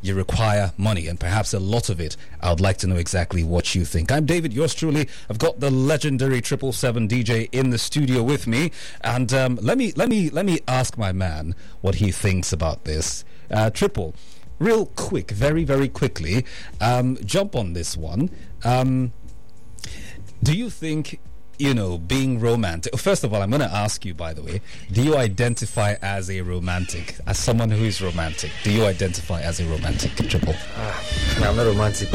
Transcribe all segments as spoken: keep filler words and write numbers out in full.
you require money, and perhaps a lot of it. I would like to know exactly what you think. I'm David, yours truly. I've got the legendary triple seven D J in the studio with me, and um, let me let me let me ask my man what he thinks about this. Uh, Triple, real quick, very very quickly, um, jump on this one. Um, do you think, you know, being romantic... First of all, I'm going to ask you, by the way, do you identify as a romantic? As someone who is romantic, do you identify as a romantic, Triple? Ah, no, I'm not romantic.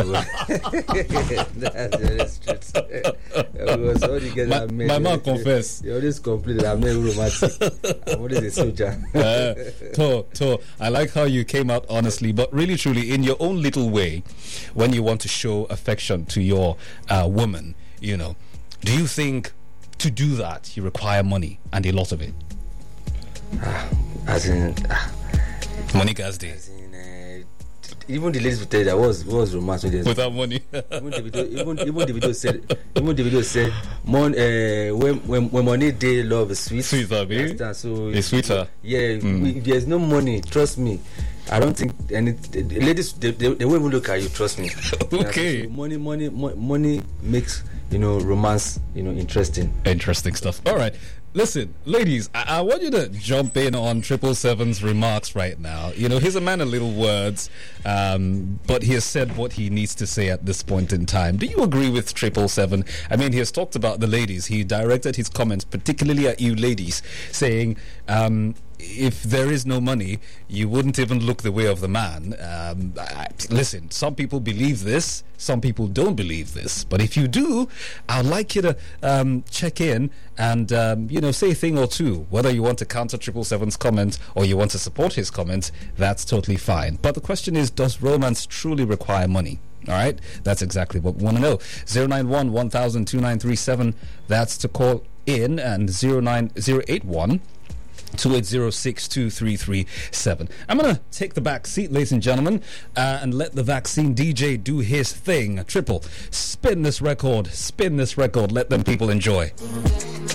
That's very straight. Because all the guys My, I met, my man they, confess. They always complain that I'm not romantic. I'm always a soldier. uh, to, to, I like how you came out honestly, but really, truly, in your own little way, when you want to show affection to your uh, woman, you know, do you think to do that you require money, and a lot of it? Ah, as in, ah, money gas day. As in, uh, even the ladies will tell you that was was romance with without money. even the video, even even the video said, even the video said, mon, uh, when when when money day, love is sweet. Sweeter, baby. So it's sweeter. Yeah, mm. if there's no money, trust me. I don't think any the, the ladies they, they, they won't even look at you. Trust me. Okay. So money, money, mo- money makes, you know, romance, you know, interesting. Interesting stuff. All right. Listen, ladies, I, I want you to jump in on Triple Seven's remarks right now. You know, he's a man of little words, um, but he has said what he needs to say at this point in time. Do you agree with Triple Seven? I mean, he has talked about the ladies. He directed his comments particularly at you ladies, saying, um, if there is no money, you wouldn't even look the way of the man. Um, I, listen, some people believe this, some people don't believe this. But if you do, I'd like you to um, check in and, um, you know, say a thing or two. Whether you want to counter Triple Seven's comment or you want to support his comment, that's totally fine. But the question is, does romance truly require money? All right, that's exactly what we want to know. zero nine one, one thousand, two nine three seven, that's to call in, and zero nine zero eight one, two eight zero, six two three three seven. I'm going to take the back seat, ladies and gentlemen, uh, and let the vaccine D J do his thing. Triple, spin this record, spin this record, let them people enjoy.